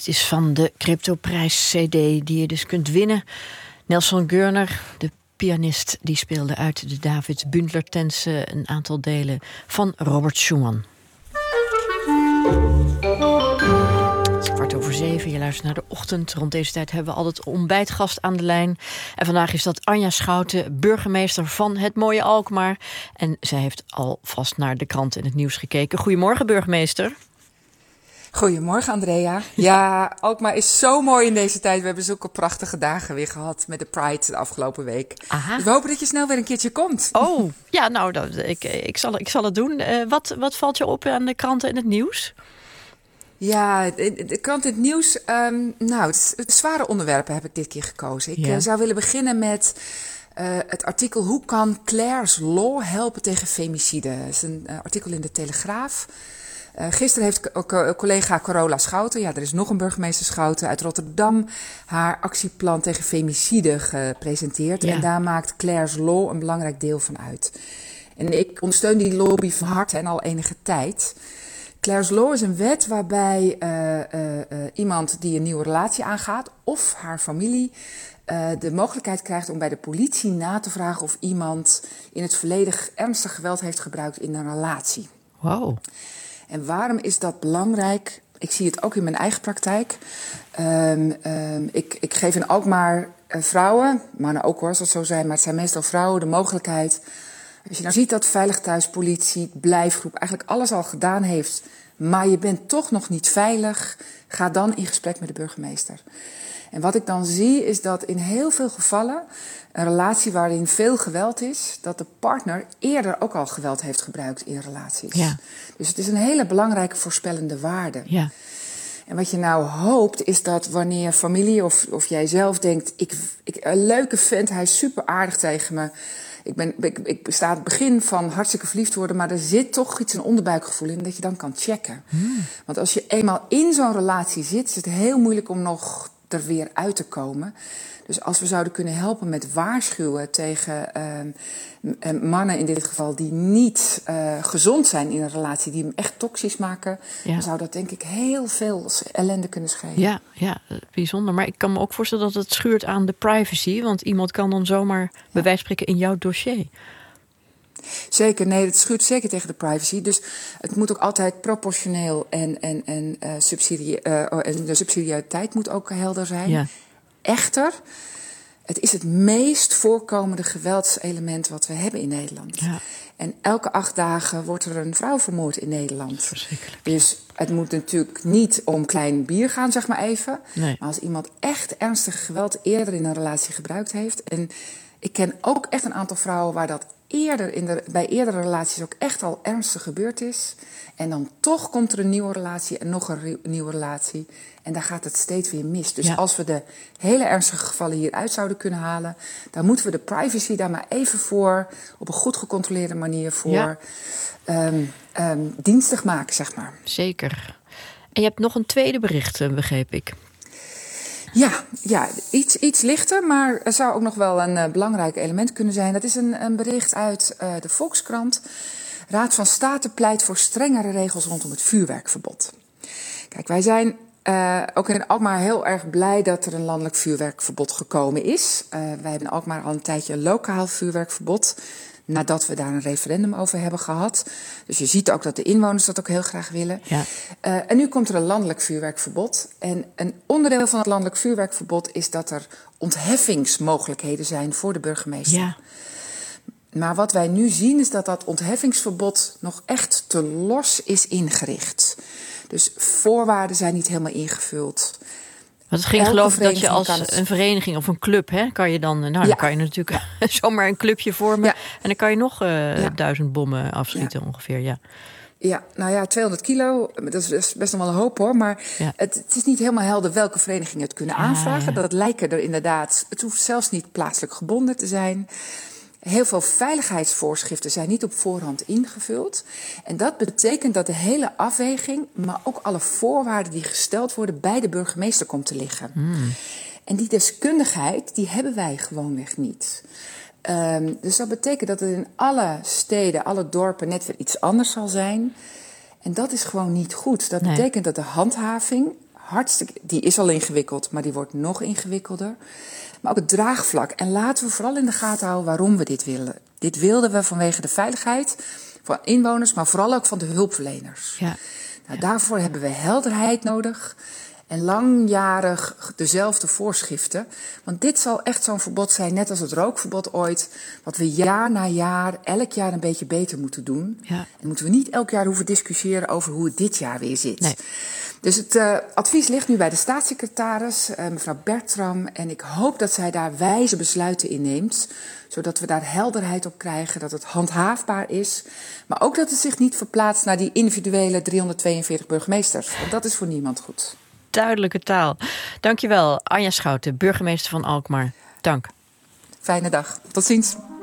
Dit is van de Cryptoprijs-cd die je dus kunt winnen. Nelson Gurner, de pianist, die speelde uit de David Bündler-tense een aantal delen van Robert Schumann. Het is 7:15, je luistert naar de ochtend. Rond deze tijd hebben we altijd ontbijtgast aan de lijn. En vandaag is dat Anja Schouten, burgemeester van het mooie Alkmaar. En zij heeft alvast naar de krant en het nieuws gekeken. Goedemorgen, burgemeester. Goedemorgen, Andrea. Ja, Alkmaar is zo mooi in deze tijd. We hebben zulke prachtige dagen weer gehad met de Pride de afgelopen week. Aha. Dus we hopen dat je snel weer een keertje komt. Oh, ja, nou, ik zal het doen. Wat valt je op aan de kranten en het nieuws? Ja, de krant en het nieuws. Het zware onderwerpen heb ik dit keer gekozen. Ik zou willen beginnen met het artikel Hoe kan Clare's Law helpen tegen femicide? Dat is een artikel in de Telegraaf. Gisteren heeft collega Carola Schouten, er is nog een burgemeester Schouten uit Rotterdam, haar actieplan tegen femicide gepresenteerd. Ja. En daar maakt Clare's Law een belangrijk deel van uit. En ik ondersteun die lobby van harte en al enige tijd. Clare's Law is een wet waarbij iemand die een nieuwe relatie aangaat of haar familie de mogelijkheid krijgt om bij de politie na te vragen of iemand in het verleden ernstig geweld heeft gebruikt in een relatie. Wow. En waarom is dat belangrijk? Ik zie het ook in mijn eigen praktijk. Ik geef in Alkmaar vrouwen, mannen ook hoor, als het zo zijn, maar het zijn meestal vrouwen, de mogelijkheid. Als je nou ziet dat Veilig Thuis, politie, blijfgroep eigenlijk alles al gedaan heeft, maar je bent toch nog niet veilig, ga dan in gesprek met de burgemeester. En wat ik dan zie is dat in heel veel gevallen een relatie waarin veel geweld is, dat de partner eerder ook al geweld heeft gebruikt in relaties. Ja. Dus het is een hele belangrijke voorspellende waarde. Ja. En wat je nou hoopt is dat wanneer familie of jij zelf denkt, een leuke vent, hij is super aardig tegen me. Ik sta aan het begin van hartstikke verliefd worden, maar er zit toch iets, een onderbuikgevoel in, dat je dan kan checken. Want als je eenmaal in zo'n relatie zit, is het heel moeilijk om nog er weer uit te komen. Dus als we zouden kunnen helpen met waarschuwen tegen mannen in dit geval die niet gezond zijn in een relatie, die hem echt toxisch maken, dan zou dat denk ik heel veel ellende kunnen schelen. Ja, bijzonder. Maar ik kan me ook voorstellen dat het schuurt aan de privacy, want iemand kan dan zomaar bij wijze van spreken in jouw dossier. Zeker, nee, het schuurt zeker tegen de privacy. Dus het moet ook altijd proportioneel en de subsidiariteit moet ook helder zijn. Ja. Echter, het is het meest voorkomende geweldselement wat we hebben in Nederland. Ja. En elke 8 dagen wordt er een vrouw vermoord in Nederland. Verschrikkelijk. Dus het moet natuurlijk niet om klein bier gaan, zeg maar even. Nee. Maar als iemand echt ernstig geweld eerder in een relatie gebruikt heeft. En ik ken ook echt een aantal vrouwen waar dat bij eerdere relaties ook echt al ernstig gebeurd is. En dan toch komt er een nieuwe relatie en nog een nieuwe relatie. En daar gaat het steeds weer mis. Dus als we de hele ernstige gevallen hieruit zouden kunnen halen, dan moeten we de privacy daar maar even voor, op een goed gecontroleerde manier voor dienstig maken, zeg maar. Zeker. En je hebt nog een tweede bericht, begreep ik. Ja, iets lichter, maar er zou ook nog wel een belangrijk element kunnen zijn. Dat is een bericht uit de Volkskrant. Raad van State pleit voor strengere regels rondom het vuurwerkverbod. Kijk, wij zijn ook in Alkmaar heel erg blij dat er een landelijk vuurwerkverbod gekomen is. Wij hebben in Alkmaar al een tijdje een lokaal vuurwerkverbod, nadat we daar een referendum over hebben gehad. Dus je ziet ook dat de inwoners dat ook heel graag willen. Ja. En nu komt er een landelijk vuurwerkverbod. En een onderdeel van het landelijk vuurwerkverbod is dat er ontheffingsmogelijkheden zijn voor de burgemeester. Ja. Maar wat wij nu zien is dat dat ontheffingsverbod nog echt te los is ingericht. Dus voorwaarden zijn niet helemaal ingevuld. Want het ging geloof ik dat je als een vereniging of een club, kan je dan, dan kan je natuurlijk zomaar een clubje vormen. Ja. En dan kan je nog 1000 bommen afschieten ongeveer, Ja, 200 kilo, dat is best nog wel een hoop hoor. Maar het is niet helemaal helder welke verenigingen het kunnen aanvragen. Ja. Dat lijken er inderdaad, het hoeft zelfs niet plaatselijk gebonden te zijn. Heel veel veiligheidsvoorschriften zijn niet op voorhand ingevuld. En dat betekent dat de hele afweging, maar ook alle voorwaarden die gesteld worden, bij de burgemeester komt te liggen. En die deskundigheid, die hebben wij gewoonweg niet. Dus dat betekent dat het in alle steden, alle dorpen net weer iets anders zal zijn. En dat is gewoon niet goed. Dat betekent dat de handhaving die is al ingewikkeld, maar die wordt nog ingewikkelder. Maar ook het draagvlak. En laten we vooral in de gaten houden waarom we dit willen. Dit wilden we vanwege de veiligheid van inwoners, maar vooral ook van de hulpverleners. Ja. Nou, daarvoor hebben we helderheid nodig en langjarig dezelfde voorschriften. Want dit zal echt zo'n verbod zijn, net als het rookverbod ooit, wat we jaar na jaar, elk jaar een beetje beter moeten doen. Ja. En moeten we niet elk jaar hoeven discussiëren over hoe het dit jaar weer zit. Nee. Dus het advies ligt nu bij de staatssecretaris, mevrouw Bertram. En ik hoop dat zij daar wijze besluiten in neemt. Zodat we daar helderheid op krijgen, dat het handhaafbaar is. Maar ook dat het zich niet verplaatst naar die individuele 342 burgemeesters. Want dat is voor niemand goed. Duidelijke taal. Dankjewel, Anja Schouten, burgemeester van Alkmaar. Dank. Fijne dag. Tot ziens.